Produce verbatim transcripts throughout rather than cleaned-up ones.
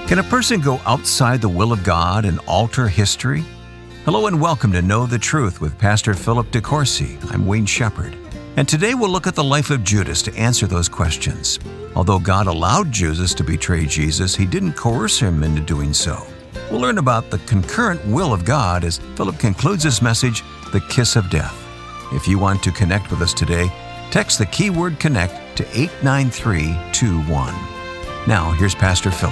Can a person go outside the will of God and alter history? Hello and welcome to Know the Truth with Pastor Philip DeCourcy. I'm Wayne Shepherd. And today we'll look at the life of Judas to answer those questions. Although God allowed Judas to betray Jesus, he didn't coerce him into doing so. We'll learn about the concurrent will of God as Philip concludes his message, The Kiss of Death. If you want to connect with us today, text the keyword CONNECT to eight nine three two one. Now, here's Pastor Philip.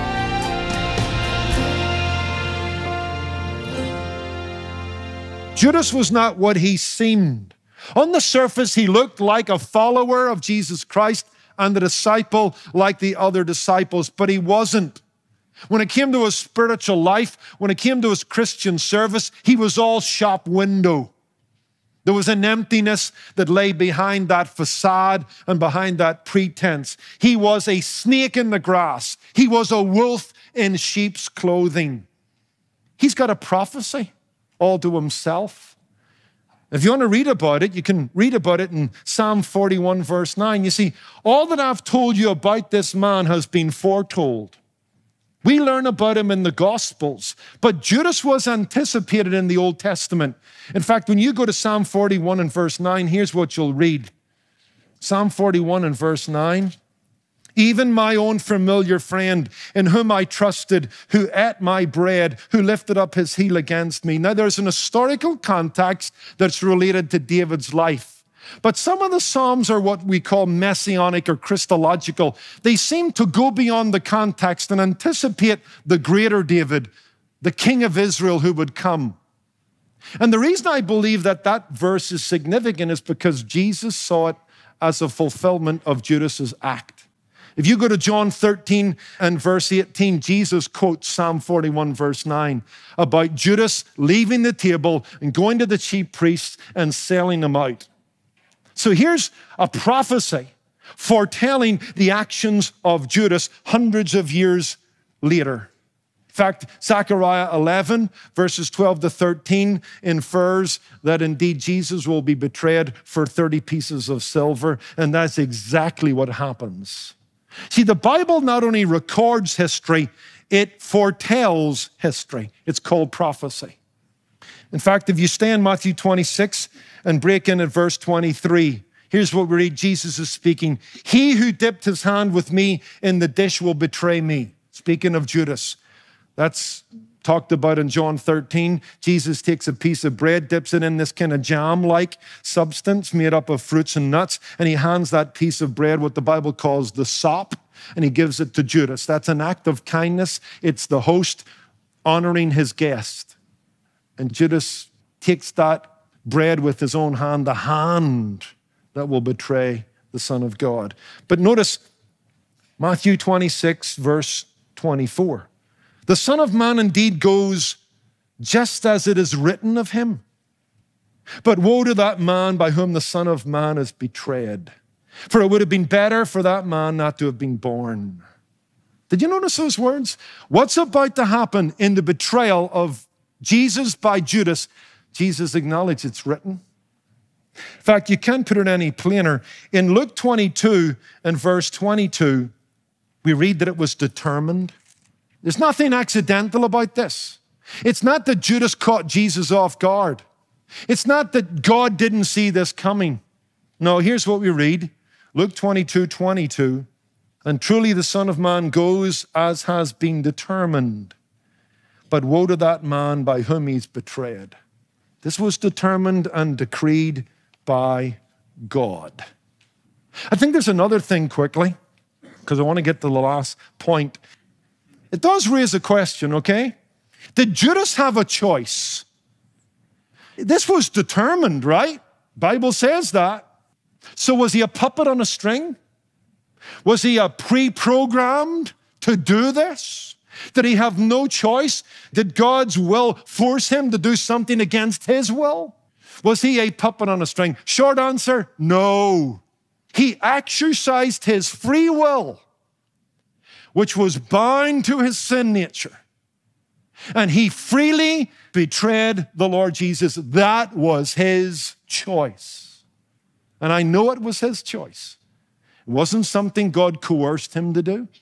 Judas was not what he seemed. On the surface, he looked like a follower of Jesus Christ and a disciple like the other disciples, but he wasn't. When it came to his spiritual life, when it came to his Christian service, he was all shop window. There was an emptiness that lay behind that facade and behind that pretense. He was a snake in the grass. He was a wolf in sheep's clothing. He's got a prophecy all to himself. If you want to read about it, you can read about it in Psalm forty-one, verse nine. You see, all that I've told you about this man has been foretold. We learn about him in the Gospels, but Judas was anticipated in the Old Testament. In fact, when you go to Psalm forty-one and verse nine, here's what you'll read. Psalm forty-one and verse nine. Even my own familiar friend in whom I trusted, who ate my bread, who lifted up his heel against me. Now, there's an historical context that's related to David's life. But some of the Psalms are what we call messianic or Christological. They seem to go beyond the context and anticipate the greater David, the King of Israel who would come. And the reason I believe that that verse is significant is because Jesus saw it as a fulfillment of Judas's act. If you go to John thirteen and verse eighteen, Jesus quotes Psalm forty-one, verse nine, about Judas leaving the table and going to the chief priests and selling them out. So here's a prophecy foretelling the actions of Judas hundreds of years later. In fact, Zechariah eleven, verses twelve to thirteen, infers that indeed Jesus will be betrayed for thirty pieces of silver, and that's exactly what happens. See, the Bible not only records history, it foretells history. It's called prophecy. In fact, if you stay in Matthew twenty-six and break in at verse twenty-three, here's what we read. Jesus is speaking. He who dipped his hand with me in the dish will betray me. Speaking of Judas. That's talked about in John thirteen. Jesus takes a piece of bread, dips it in this kind of jam-like substance made up of fruits and nuts, and he hands that piece of bread, what the Bible calls the sop, and he gives it to Judas. That's an act of kindness. It's the host honoring his guest. And Judas takes that bread with his own hand, the hand that will betray the Son of God. But notice Matthew twenty-six, verse twenty-four. The Son of Man indeed goes just as it is written of him. But woe to that man by whom the Son of Man is betrayed. For it would have been better for that man not to have been born. Did you notice those words? What's about to happen in the betrayal of Jesus by Judas? Jesus acknowledged it's written. In fact, you can't put it any plainer. In Luke twenty-two and verse twenty-two, we read that it was determined. There's nothing accidental about this. It's not that Judas caught Jesus off guard. It's not that God didn't see this coming. No, here's what we read. Luke twenty-two, twenty-two. And truly the Son of Man goes as has been determined. But woe to that man by whom he's betrayed. This was determined and decreed by God. I think there's another thing quickly, because I want to get to the last point. It does raise a question, okay? Did Judas have a choice? This was determined, right? Bible says that. So was he a puppet on a string? Was he a pre-programmed to do this? Did he have no choice? Did God's will force him to do something against his will? Was he a puppet on a string? Short answer, no. He exercised his free will, which was bound to his sin nature. And he freely betrayed the Lord Jesus. That was his choice. And I know it was his choice. It wasn't something God coerced him to do.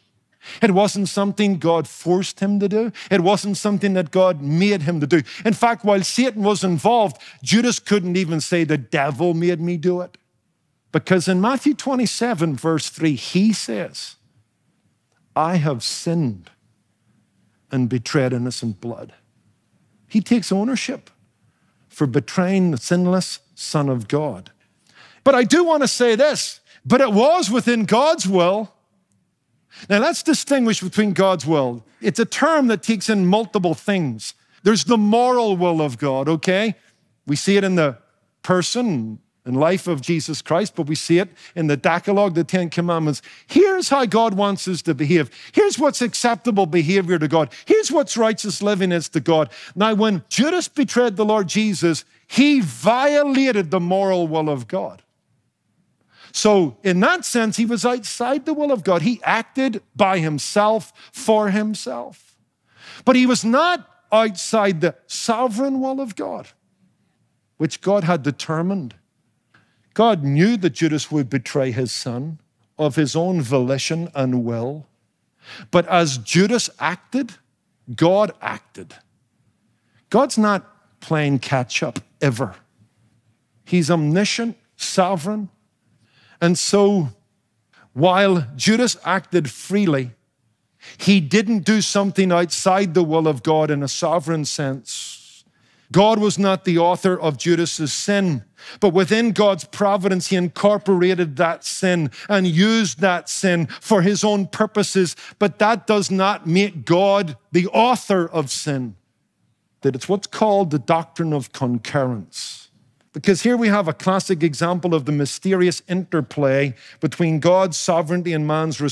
It wasn't something God forced him to do. It wasn't something that God made him to do. In fact, while Satan was involved, Judas couldn't even say, the devil made me do it. Because in Matthew twenty-seven, verse three, he says, I have sinned and betrayed innocent blood. He takes ownership for betraying the sinless Son of God. But I do want to say this, but it was within God's will. Now let's distinguish between God's will. It's a term that takes in multiple things. There's the moral will of God, okay? We see it in the person and life of Jesus Christ, but we see it in the Decalogue, the Ten Commandments. Here's how God wants us to behave. Here's what's acceptable behavior to God. Here's what's righteous living is to God. Now, when Judas betrayed the Lord Jesus, he violated the moral will of God. So in that sense, he was outside the will of God. He acted by himself, for himself. But he was not outside the sovereign will of God, which God had determined. God knew that Judas would betray his son of his own volition and will. But as Judas acted, God acted. God's not playing catch up ever. He's omniscient, sovereign. And so while Judas acted freely, he didn't do something outside the will of God in a sovereign sense. God was not the author of Judas's sin, but within God's providence, he incorporated that sin and used that sin for his own purposes. But that does not make God the author of sin. That it's what's called the doctrine of concurrence. Because here we have a classic example of the mysterious interplay between God's sovereignty and man's